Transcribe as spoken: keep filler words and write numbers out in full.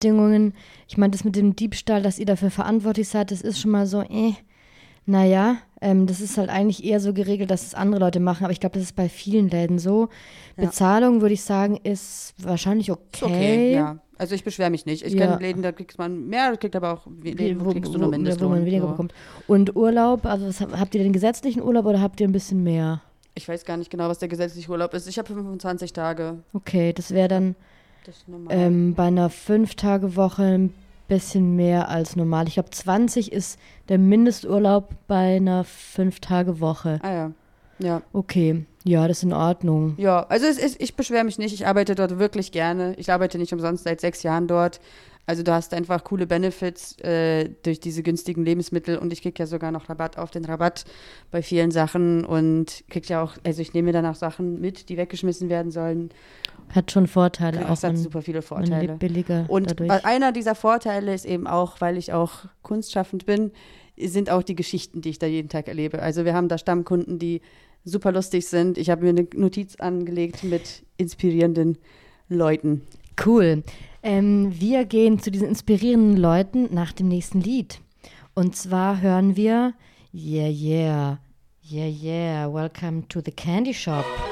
Rahmenbedingungen. Ich meine, das mit dem Diebstahl, dass ihr dafür verantwortlich seid, das ist schon mal so, äh, naja, ähm, das ist halt eigentlich eher so geregelt, dass es andere Leute machen, aber ich glaube, das ist bei vielen Läden so. Ja. Bezahlung, würde ich sagen, ist wahrscheinlich okay. Ist okay, ja. Also ich beschwere mich nicht. Ich Ja. kenne Läden, da kriegt man mehr, kriegt aber auch Läden, wo, wo, kriegst du wo, nur wo Mindestlohn. man weniger so. bekommt. Und Urlaub, also was, habt ihr den gesetzlichen Urlaub oder habt ihr ein bisschen mehr? Ich weiß gar nicht genau, was der gesetzliche Urlaub ist. Ich habe fünfundzwanzig Tage. Okay, das wäre dann Das ist normal. ähm, bei einer fünf-Tage-Woche ein bisschen mehr als normal. Ich glaube, zwanzig ist der Mindesturlaub bei einer fünf-Tage-Woche. Ah ja, ja. Okay, ja, das ist in Ordnung. Ja, also es ist, ich beschwere mich nicht. Ich arbeite dort wirklich gerne. Ich arbeite nicht umsonst seit sechs Jahren dort. Also du hast einfach coole Benefits äh, durch diese günstigen Lebensmittel und ich kriege ja sogar noch Rabatt auf den Rabatt bei vielen Sachen und kriege ja auch, also ich nehme mir dann auch Sachen mit, die weggeschmissen werden sollen. Hat schon Vorteile. Das auch hat man, super viele man Vorteile. lebt billiger Und dadurch. einer dieser Vorteile ist eben auch, weil ich auch kunstschaffend bin, sind auch die Geschichten, die ich da jeden Tag erlebe. Also wir haben da Stammkunden, die super lustig sind. Ich habe mir eine Notiz angelegt mit inspirierenden Leuten. Cool. Ähm, wir gehen zu diesen inspirierenden Leuten nach dem nächsten Lied. Und zwar hören wir Yeah, yeah, yeah, yeah, welcome to the candy shop.